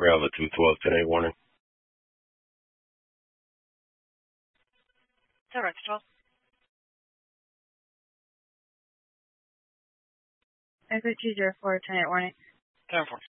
Rail at 212 today, warning. Direct 12. Exit 204, 10 warning. 10-4.